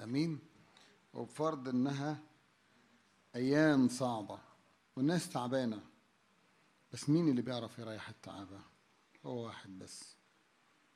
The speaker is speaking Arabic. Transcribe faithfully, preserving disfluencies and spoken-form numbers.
امين. وبفرض انها ايام صعبه والناس تعبانه، بس مين اللي بيعرف يريح التعابه؟ هو واحد بس،